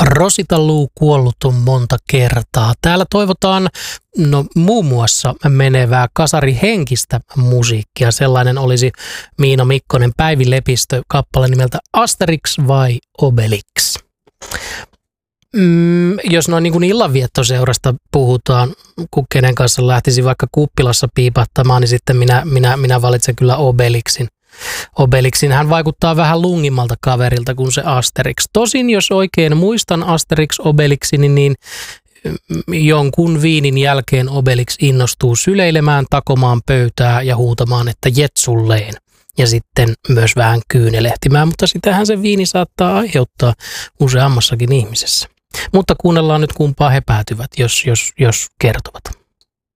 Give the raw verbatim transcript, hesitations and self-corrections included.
Rosita Lou kuollut on monta kertaa. Täällä toivotaan no, muun muassa menevää kasarihenkistä musiikkia. Sellainen olisi Miina Mikkonen, Päivi Lepistö, kappale nimeltä Asterix vai Obelix. Mm, jos noin niin kuin illanviettoseurasta puhutaan, kun kenen kanssa lähtisi vaikka kuppilassa piipattamaan, niin sitten minä, minä, minä valitsen kyllä Obelixin. Obelixin hän vaikuttaa vähän lungimmalta kaverilta kuin se Asterix. Tosin, jos oikein muistan Asterix Obelixini, niin jonkun viinin jälkeen Obelix innostuu syleilemään, takomaan pöytää ja huutamaan, että jetsulleen. Ja sitten myös vähän kyynelehtimään, mutta sitähän se viini saattaa aiheuttaa useammassakin ihmisessä. Mutta kuunnellaan nyt kumpaa he päätyvät, jos, jos, jos kertovat.